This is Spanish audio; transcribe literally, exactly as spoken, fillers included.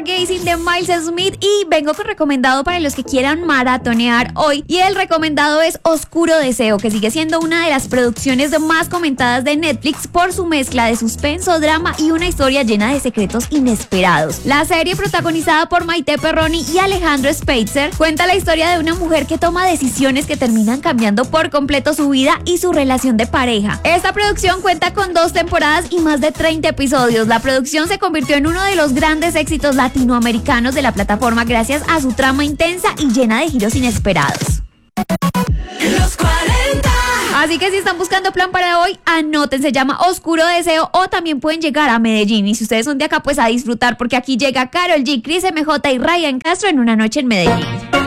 Stargazing de Miles Smith y vengo con recomendado para los que quieran maratonear hoy. Y el recomendado es Oscuro Deseo, que sigue siendo una de las producciones más comentadas de Netflix por su mezcla de suspenso, drama y una historia llena de secretos inesperados. La serie, protagonizada por Maite Perroni y Alejandro Spitzer, cuenta la historia de una mujer que toma decisiones que terminan cambiando por completo su vida y su relación de pareja. Esta producción cuenta con dos temporadas y más de treinta episodios. La producción se convirtió en uno de los grandes éxitos latinoamericanos de la plataforma gracias a su trama intensa y llena de giros inesperados. Los cuarenta. Así que si están buscando plan para hoy, anoten, se llama Oscuro Deseo, o también pueden llegar a Medellín. Y si ustedes son de acá, pues a disfrutar, porque aquí llega Karol G, Cris M J y Ryan Castro en Una Noche en Medellín.